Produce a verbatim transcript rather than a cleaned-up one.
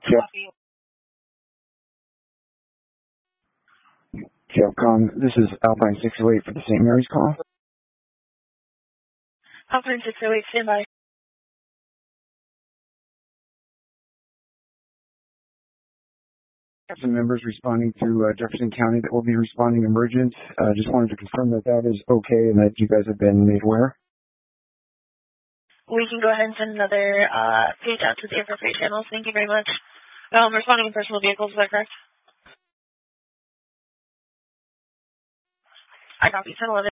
Jeff, Jeffcom, this is Alpine six oh eight for the Saint Mary's call. Alpine six oh eight, stand by. Some members responding to uh, Jefferson County that will be responding emergent. Uh, just wanted to confirm that that is okay and that you guys have been made aware. We can go ahead and send another uh, page out to the appropriate channels. Thank you very much. Um, responding in personal vehicles, is that correct? I copy ten eleven.